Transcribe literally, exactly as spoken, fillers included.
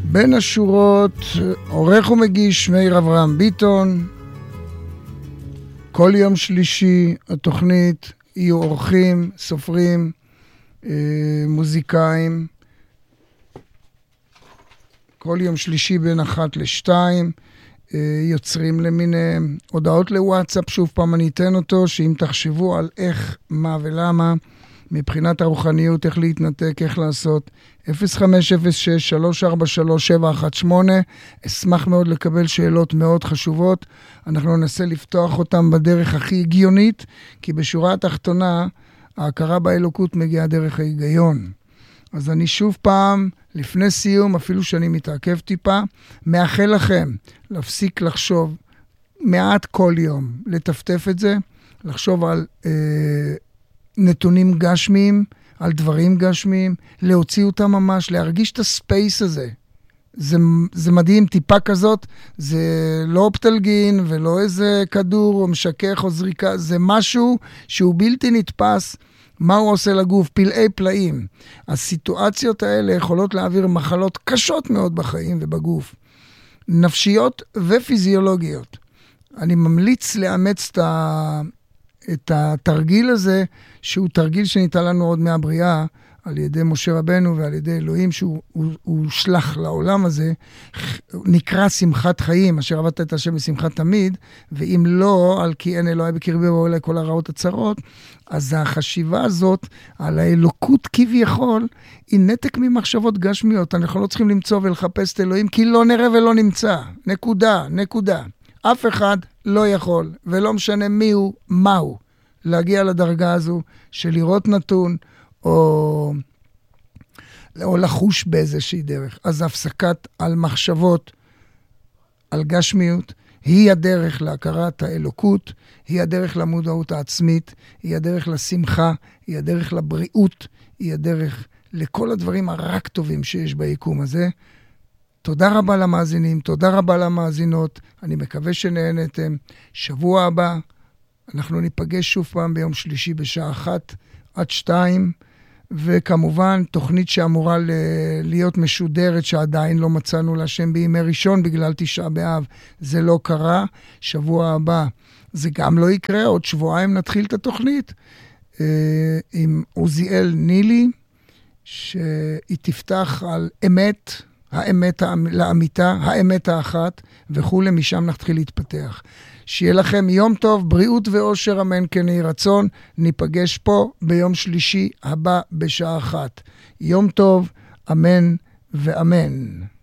בין השורות, עורך ומגיש מאיר אברהם ביטון. כל יום שלישי התוכנית יהיו אורחים, סופרים, מוזיקאים. כל יום שלישי בין אחת לשתיים, יוצרים למיניהם. הודעות לוואטסאפ, שוב פעם אני אתן אותו, שאם תחשבו על איך, מה ולמה, מבחינת הרוחניות, איך להתנתק, איך לעשות, אפס חמש אפס שש שלוש ארבע שלוש שבע אחת שמונה. אשמח מאוד לקבל שאלות מאוד חשובות. אנחנו ננסה לפתוח אותם בדרך הכי הגיונית, כי בשורה התחתונה, ההכרה באלוקות מגיעה דרך ההיגיון. אז אני שוב פעם, לפני סיום, אפילו שאני מתעכב טיפה, מאחל לכם להפסיק לחשוב מעט כל יום, לטפטף את זה, לחשוב על אה, נתונים גשמיים, על דברים גשמיים, להוציא אותם ממש, להרגיש את הספייס הזה. זה, זה מדהים, טיפה כזאת, זה לא אופטלגין ולא איזה כדור או משכך או זריקה, זה משהו שהוא בלתי נתפס, מה הוא עושה לגוף, פלאי פלאים. הסיטואציות האלה יכולות להעביר מחלות קשות מאוד בחיים ובגוף, נפשיות ופיזיולוגיות. אני ממליץ לאמץ את ה... את התרגיל הזה, שהוא תרגיל שניתן לנו עוד מהבריאה, על ידי משה רבנו ועל ידי אלוהים, שהוא הוא, הוא שלח לעולם הזה, נקרא שמחת חיים, אשר עבדת את השם בשמחת תמיד, ואם לא, על כי אין אלוהי בקרבי ואולי כל הרעות הצרות, אז החשיבה הזאת, על האלוקות כביכול, היא נתק ממחשבות גשמיות. אנחנו לא צריכים למצוא ולחפש את אלוהים, כי לא נראה ולא נמצא. נקודה, נקודה. אף אחד לא יכול, ולא משנה מי הוא, מה הוא, להגיע לדרגה הזו של לראות נתון, או, או לחוש באיזושהי דרך. אז הפסקת על מחשבות, על גשמיות, היא הדרך להכרת האלוקות, היא הדרך למודעות העצמית, היא הדרך לשמחה, היא הדרך לבריאות, היא הדרך לכל הדברים הרק טובים שיש ביקום הזה. תודה רבה למאזינים, תודה רבה למאזינות, אני מקווה שנהנתם. שבוע הבא, אנחנו ניפגש שוב פעם ביום שלישי בשעה אחת עד שתיים, וכמובן תוכנית שאמורה ל- להיות משודרת, שעדיין לא מצאנו לה שם בימי ראשון בגלל תשעה באב, זה לא קרה. שבוע הבא זה גם לא יקרה, עוד שבועיים נתחיל את התוכנית, אה, עם עוזיאל נילי, שהיא תפתח על אמת, האמת לאמיתה, האמת האחת, וכו', משם נתחיל להתפתח. שיהיה לכם יום טוב, בריאות ואושר, אמן כן יהי רצון. ניפגש פה ביום שלישי הבא בשעה אחת. יום טוב, אמן ואמן.